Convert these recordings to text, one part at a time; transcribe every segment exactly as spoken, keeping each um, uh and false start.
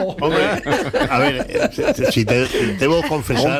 palomo. Hombre, a ver, si te debo confesar,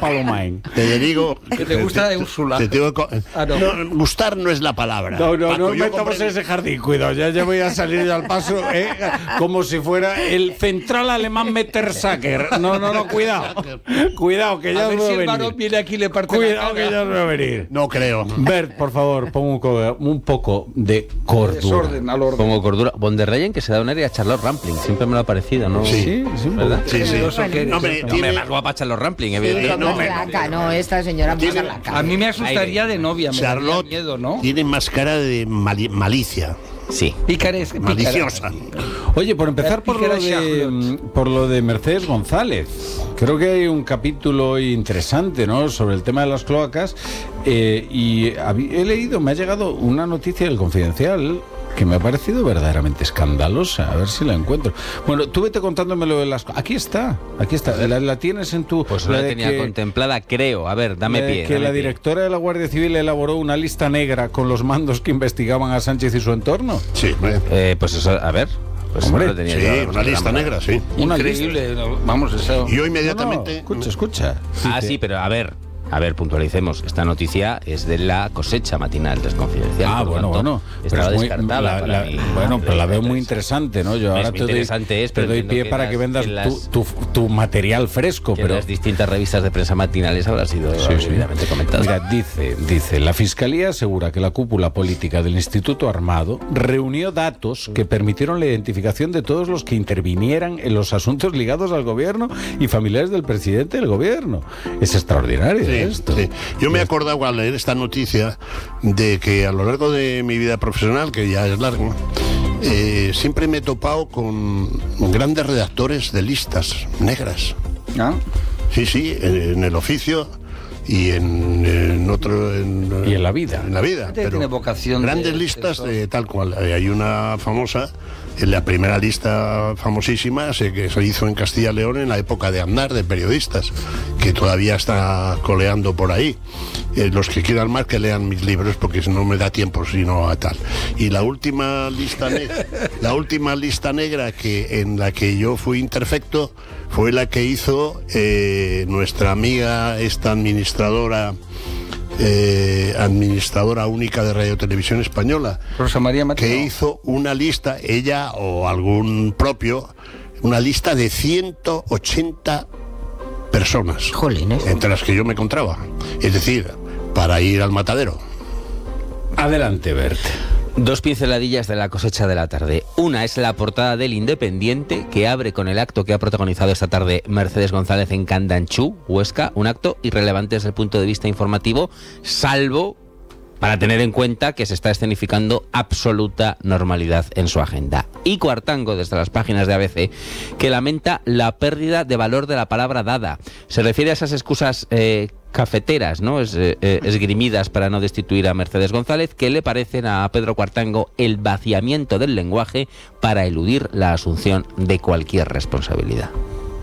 te digo que te gusta de Úrsula. Te tengo que, ah, no. No, gustar no es la palabra. No, no, Paco, no metamos comprendí. ese jardín, cuidado, ya, ya voy a salir al paso, ¿eh? Como si fuera el central alemán Mertesacker. No, no, no, cuidado. Cuidado, que ya a os ver veo si el venir. varón viene aquí y le parte Cuidado, la que ya os veo venir. No creo. Bert, por favor, pon un, co- un poco de cordura. Desorden, al orden. Pongo cordura. Von der Leyen, que se da un aire a Charlotte Rampling. Siempre me lo ha parecido, ¿no? Sí, sí, ¿verdad? Sí, sí. Eso que eres. No, hombre, No, tiene- hombre, más guapa Charlotte Rampling, Sí, evidentemente. como no, blanca, no, esta señora más Tiene- blanca. A mí me asustaría Aire. de novia, me Charlotte daría miedo, ¿no? tiene más cara de mali- malicia, Sí. Pícares, pícara. maliciosa. Oye, por empezar por lo, de, por lo de Mercedes González, creo que hay un capítulo interesante, ¿no?, sobre el tema de las cloacas, eh, y hab- he leído, me ha llegado una noticia del Confidencial que me ha parecido verdaderamente escandalosa, a ver si la encuentro. Bueno, tú vete contándome lo de las... Aquí está, aquí está, la, la tienes en tu... Pues no la de tenía que- contemplada, creo. A ver, dame la de pie. Que dame la pie. directora de la Guardia Civil elaboró una lista negra con los mandos que investigaban a Sánchez y su entorno. Sí, hombre. Eh, pues eso, a ver. Pues Hombre, no lo tenía Sí, yo, una pues, lista vamos. negra, sí. Una Increíble, no, vamos, eso. Y yo No, no, inmediatamente... escucha, escucha. Ah, Dice- sí, pero a ver. A ver, puntualicemos. Esta noticia es de la cosecha matinal del Confidencial. Ah, por lo bueno, tanto, bueno. Estaba Pero es muy- descartada. la- para la- mí. bueno, pero la veo Entonces, muy interesante, ¿no? Yo es ahora muy te doy, interesante es, te pero doy entiendo pie que para las- que vendas que tu, las- tu, tu material fresco, que pero... las distintas revistas de prensa matinales habrá sido Sí, sí. debidamente comentadas. Mira, dice, dice, la Fiscalía asegura que la cúpula política del Instituto Armado reunió datos que permitieron la identificación de todos los que intervinieran en los asuntos ligados al gobierno y familiares del presidente del gobierno. Es extraordinario Sí, esto. sí. Yo me he acordado al leer esta noticia de que a lo largo de mi vida profesional, que ya es largo, eh, siempre me he topado con grandes redactores de listas negras. ¿Ah? Sí, sí, en, en el oficio y en, en otro... En, Y en la vida. En la vida. Este pero tiene vocación de- grandes de listas eso. de tal cual. Eh, Hay una famosa, en la primera lista famosísima, sé que se hizo en Castilla y León en la época de Aznar, de periodistas, que todavía está coleando por ahí. Eh, los que quieran más que lean mis libros, porque no me da tiempo sino a tal. Y la última lista negra, la última lista negra que en la que yo fui interfecto fue la que hizo eh, nuestra amiga, esta administradora eh, administradora única de Radio Televisión Española, Rosa María Mateo. que hizo una lista, ella o algún propio, una lista de ciento ochenta personas, Jolines. entre las que yo me encontraba. Es decir, para ir al matadero. Adelante, Bert. Dos pinceladillas de la cosecha de la tarde. Una es la portada del Independiente, que abre con el acto que ha protagonizado esta tarde Mercedes González en Candanchú, Huesca. Un acto irrelevante desde el punto de vista informativo, salvo para tener en cuenta que se está escenificando absoluta normalidad en su agenda. Y Cuartango, desde las páginas de A B C, que lamenta la pérdida de valor de la palabra dada. Se refiere a esas excusas eh, cafeteras, ¿no? Es, eh, eh, esgrimidas para no destituir a Mercedes González, que le parecen a Pedro Cuartango el vaciamiento del lenguaje para eludir la asunción de cualquier responsabilidad.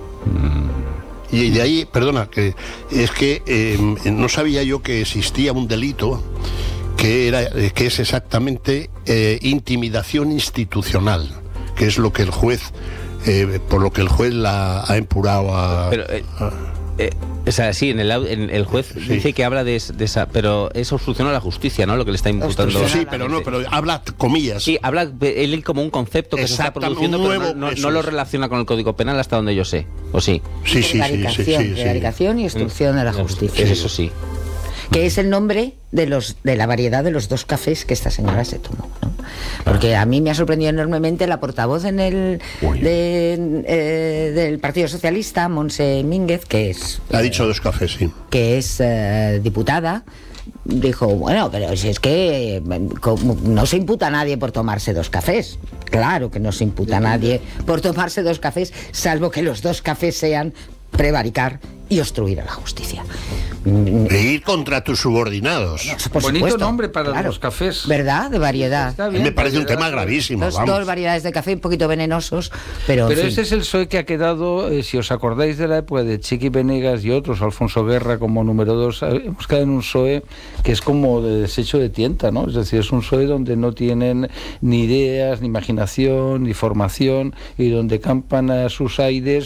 Y de ahí, perdona, que es que eh, no sabía yo que existía un delito que era eh, que es exactamente eh, intimidación institucional, que es lo que el juez, eh, por lo que el juez la ha empurado a... Pero, eh, a- eh, o sea, sí, en el, au- en el juez Sí. dice que habla de, es- de esa, pero es obstrucción a la justicia, ¿no? Lo que le está imputando. sí, pero no, pero habla comillas. Sí, habla de él como un concepto que se está Exactamente, produciendo, un pero nuevo- no, no- eso no lo es. relaciona con el Código Penal hasta donde yo sé. ¿O sí? Sí, sí, sí, sí, Prevaricación, sí, sí. prevaricación y obstrucción de la justicia. Es eso sí. Que es el nombre de los de la variedad de los dos cafés que esta señora se tomó, ¿no? Porque a mí me ha sorprendido enormemente la portavoz en el de, eh, del Partido Socialista, Montse Mínguez, que es Ha dicho dos cafés, sí. que es eh, diputada. Dijo, bueno, pero si es que eh, como no se imputa a nadie por tomarse dos cafés. Claro que no se imputa a nadie por tomarse dos cafés, salvo que los dos cafés sean prevaricar y obstruir a la justicia. E ir contra tus subordinados. Por Bonito supuesto, nombre para claro. los cafés. ¿Verdad? De variedad. Está A mí bien, me parece un variedad. tema gravísimo, Dos, vamos. dos variedades de café un poquito venenosos, pero, en Pero fin. ese es el P S O E que ha quedado, eh, si os acordáis de la época de Chiqui Venegas y otros, Alfonso Guerra como número dos, eh, hemos quedado en un P S O E que es como de desecho de tienta, ¿no? Es decir, es un P S O E donde no tienen ni ideas, ni imaginación, ni formación, y donde campan a sus aires